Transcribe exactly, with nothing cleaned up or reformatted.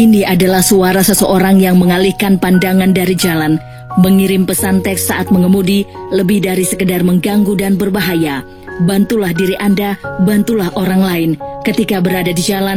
Ini adalah suara seseorang yang mengalihkan pandangan dari jalan, mengirim pesan teks saat mengemudi, lebih dari sekedar mengganggu dan berbahaya. Bantulah diri Anda, bantulah orang lain. Ketika berada di jalan,